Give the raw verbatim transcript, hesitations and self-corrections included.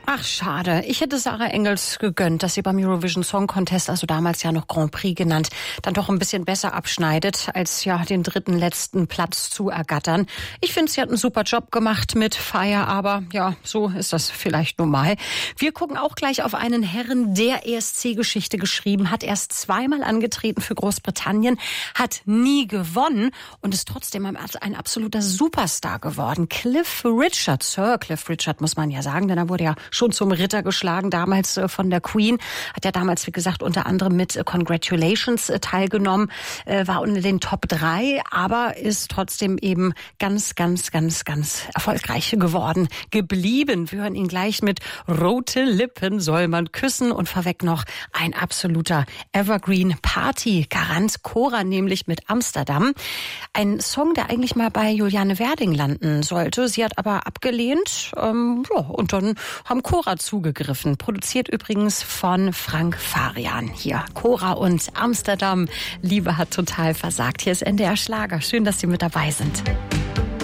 Ach, schade. Ich hätte Sarah Engels gegönnt, dass sie beim Eurovision Song Contest, also damals ja noch Grand Prix genannt, dann doch ein bisschen besser abschneidet, als ja den dritten, letzten Platz zu ergattern. Ich finde, sie hat einen super Job gemacht mit Fire, aber ja, so ist das vielleicht nun mal. Wir gucken auch gleich auf einen Herren, der E S C-Geschichte geschrieben hat, erst zweimal angetreten für Großbritannien, hat nie gewonnen und ist trotzdem ein absoluter Superstar geworden. Cliff Richard, Sir Cliff Richard muss man ja sagen, denn er wurde ja schon zum Ritter geschlagen, damals äh, von der Queen. Hat ja damals, wie gesagt, unter anderem mit äh, Congratulations äh, teilgenommen, äh, war unter den Top drei, aber ist trotzdem eben ganz, ganz, ganz, ganz erfolgreich geworden, geblieben. Wir hören ihn gleich mit Rote Lippen soll man küssen und vorweg noch ein absoluter Evergreen Party Garant, Cora nämlich mit Amsterdam. Ein Song, der eigentlich mal bei Juliane Werding landen sollte. Sie hat aber abgelehnt, ähm, ja, und dann haben Cora zugegriffen. Produziert übrigens von Frank Farian. Hier, Cora und Amsterdam. Liebe hat total versagt. Hier ist N D R Schlager. Schön, dass Sie mit dabei sind.